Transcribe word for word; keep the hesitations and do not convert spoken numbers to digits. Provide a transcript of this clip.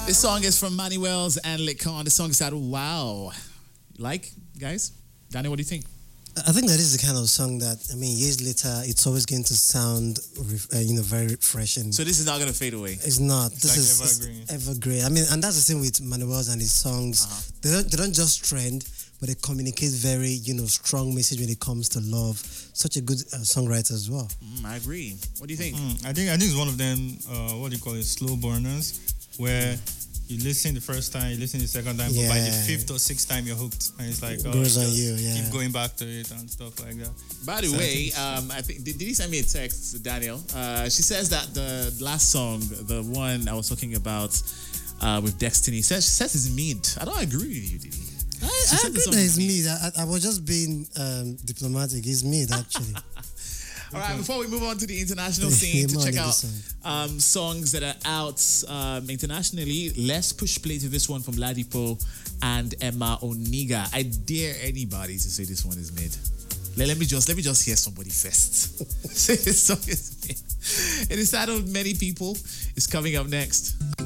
This song is from Manny Wells and Lick Khan. The song is titled Wow. Like, guys? Danny, what do you think? I think that is the kind of song that, I mean, years later, it's always going to sound, uh, you know, very refreshing. So this is not going to fade away? It's not. It's this like is evergreen. It's evergreen. I mean, and that's the thing with Manuel's and his songs. Uh-huh. They don't, they don't just trend, but they communicate very, you know, strong message when it comes to love. Such a good uh, songwriter as well. Mm, I agree. What do you think? Mm, I think I think it's one of them. Uh, what do you call it? Slow burners, where you listen the first time, you listen the second time, but by the Yeah. fifth or sixth time you're hooked, and it's like It oh, grows on just you, yeah. keep going back to it and stuff like that. By the So I way, think it's- um, I think did, did he send me a text, Daniel? Uh, she says that the last song, the one I was talking about uh, with Destiny, says she says it's mid. I don't agree with you, Didi. I, She I said the agree song that is it's me. I, I was just being um, diplomatic. It's me, actually. All right, before we move on to the international Yeah, scene to man, check this out song. um, songs that are out um, internationally, let's push play to this one from Ladipo and Emma Oniga. I dare anybody to say this one is mid. Let, let me just let me just hear somebody first. Say this song is mid. It is titled Many People. It's coming up next.